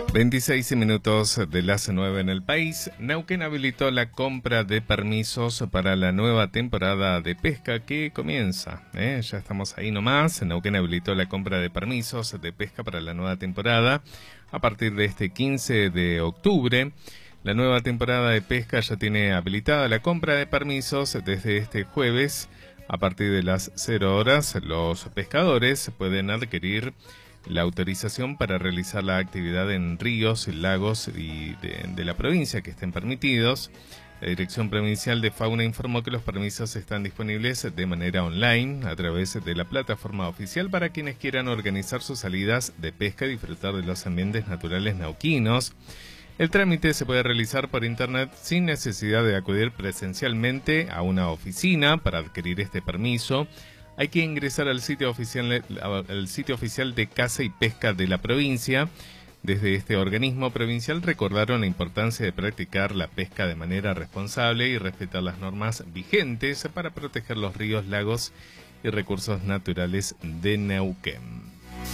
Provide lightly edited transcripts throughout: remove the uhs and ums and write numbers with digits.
26 minutos de las 9 en el país. Neuquén habilitó la compra de permisos para la nueva temporada de pesca que comienza. Ya estamos ahí nomás. Neuquén habilitó la compra de permisos de pesca para la nueva temporada a partir de este 15 de octubre. La nueva temporada de pesca ya tiene habilitada la compra de permisos desde este jueves. A partir de las 0 horas, los pescadores pueden adquirir la autorización para realizar la actividad en ríos, lagos y de la provincia que estén permitidos. La Dirección Provincial de Fauna informó que los permisos están disponibles de manera online a través de la plataforma oficial para quienes quieran organizar sus salidas de pesca y disfrutar de los ambientes naturales neuquinos. El trámite se puede realizar por internet sin necesidad de acudir presencialmente a una oficina para adquirir este permiso. Hay que ingresar al sitio oficial de Caza y Pesca de la provincia. Desde este organismo provincial recordaron la importancia de practicar la pesca de manera responsable y respetar las normas vigentes para proteger los ríos, lagos y recursos naturales de Neuquén.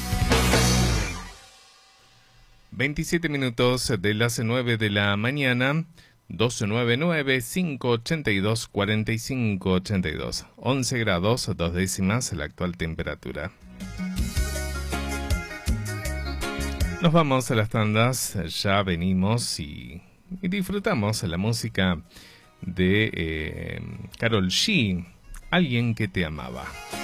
27 minutos de las 9 de la mañana. 299-582-4582. 11 grados, 2 décimas la actual temperatura. Nos vamos a las tandas, ya venimos y disfrutamos la música de Karol G, Alguien que te amaba.